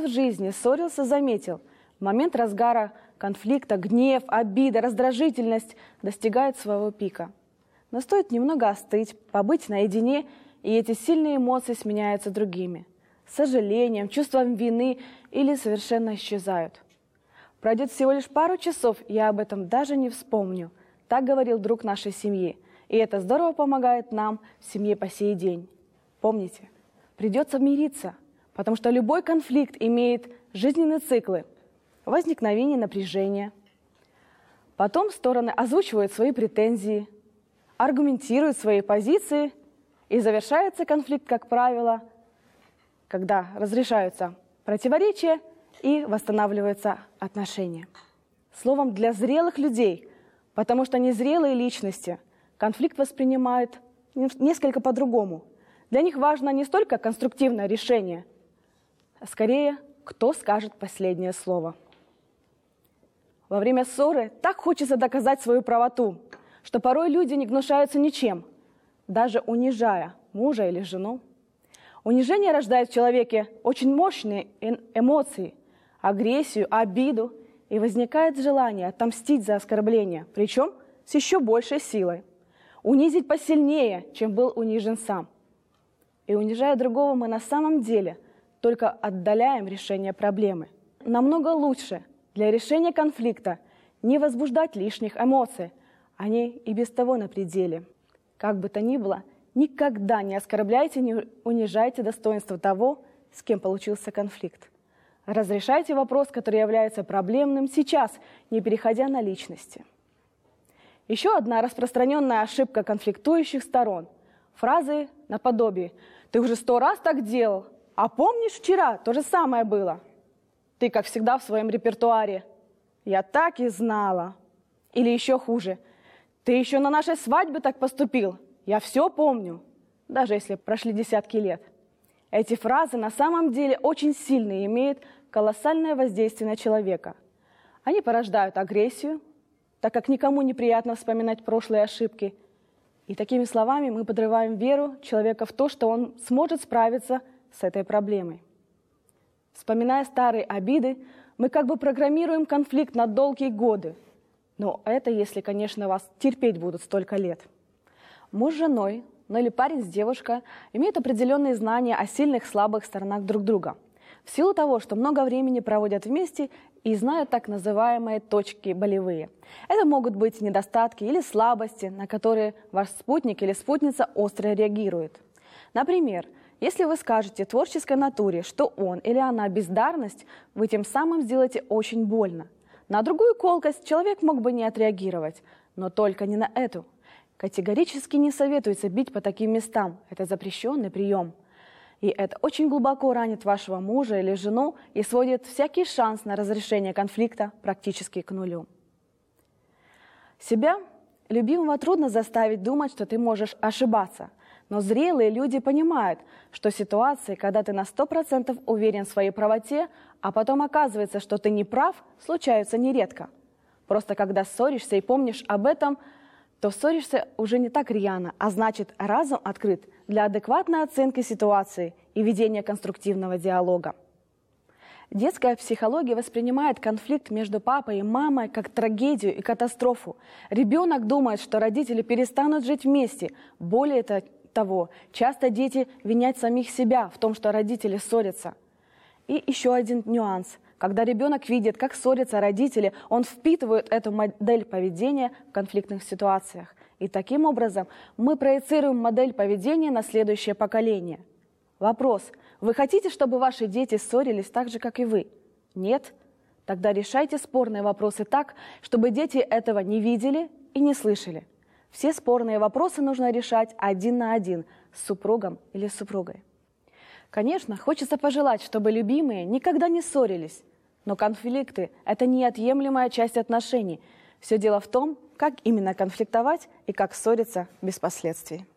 в жизни ссорился, заметил, в момент разгара конфликта гнев, обида, раздражительность достигают своего пика. Но стоит немного остыть, побыть наедине, и эти сильные эмоции сменяются другими – сожалением, чувством вины или совершенно исчезают. Пройдет всего лишь пару часов, я об этом даже не вспомню. Так говорил друг нашей семьи. И это здорово помогает нам в семье по сей день. Помните, придется мириться, потому что любой конфликт имеет жизненные циклы. Возникновение напряжения. Потом стороны озвучивают свои претензии, аргументируют свои позиции, и завершается конфликт, как правило, когда разрешаются противоречия и восстанавливаются отношения. Словом, для зрелых людей, потому что незрелые личности конфликт воспринимают несколько по-другому. Для них важно не столько конструктивное решение, а скорее, кто скажет последнее слово. Во время ссоры так хочется доказать свою правоту, что порой люди не гнушаются ничем, даже унижая мужа или жену. Унижение рождает в человеке очень мощные эмоции, агрессию, обиду, и возникает желание отомстить за оскорбление, причем с еще большей силой. Унизить посильнее, чем был унижен сам. И унижая другого, мы на самом деле только отдаляем решение проблемы. Намного лучше для решения конфликта не возбуждать лишних эмоций, они и без того на пределе. Как бы то ни было, никогда не оскорбляйте, не унижайте достоинство того, с кем получился конфликт. Разрешайте вопрос, который является проблемным сейчас, не переходя на личности. Еще одна распространенная ошибка конфликтующих сторон – фразы наподобие «Ты уже 100 раз так делал, а помнишь, вчера то же самое было?» «Ты, как всегда, в своем репертуаре». «Я так и знала». Или еще хуже «Ты еще на нашей свадьбе так поступил, я все помню», даже если прошли десятки лет. Эти фразы на самом деле очень сильные и имеют колоссальное воздействие на человека. Они порождают агрессию, так как никому не приятно вспоминать прошлые ошибки. И такими словами мы подрываем веру человека в то, что он сможет справиться с этой проблемой. Вспоминая старые обиды, мы как бы программируем конфликт на долгие годы. Но это если, конечно, вас терпеть будут столько лет. Муж с женой, ну или парень с девушкой имеют определенные знания о сильных и слабых сторонах друг друга. В силу того, что много времени проводят вместе и знают так называемые точки болевые. Это могут быть недостатки или слабости, на которые ваш спутник или спутница остро реагирует. Например, если вы скажете творческой натуре, что он или она бездарность, вы тем самым сделаете очень больно. На другую колкость человек мог бы не отреагировать, но только не на эту. Категорически не советуется бить по таким местам. Это запрещенный прием. И это очень глубоко ранит вашего мужа или жену и сводит всякий шанс на разрешение конфликта практически к нулю. Себя, любимого, трудно заставить думать, что ты можешь ошибаться. Но зрелые люди понимают, что ситуации, когда ты на 100% уверен в своей правоте, а потом оказывается, что ты не прав, случаются нередко. Просто когда ссоришься и помнишь об этом, то ссоришься уже не так рьяно, а значит, разум открыт для адекватной оценки ситуации и ведения конструктивного диалога. Детская психология воспринимает конфликт между папой и мамой как трагедию и катастрофу. Ребенок думает, что родители перестанут жить вместе. Более того, часто дети винят самих себя в том, что родители ссорятся. И еще один нюанс. Когда ребенок видит, как ссорятся родители, он впитывает эту модель поведения в конфликтных ситуациях. И таким образом мы проецируем модель поведения на следующее поколение. Вопрос. Вы хотите, чтобы ваши дети ссорились так же, как и вы? Нет? Тогда решайте спорные вопросы так, чтобы дети этого не видели и не слышали. Все спорные вопросы нужно решать один на один с супругом или супругой. Конечно, хочется пожелать, чтобы любимые никогда не ссорились. Но конфликты – это неотъемлемая часть отношений. Все дело в том, как именно конфликтовать и как ссориться без последствий.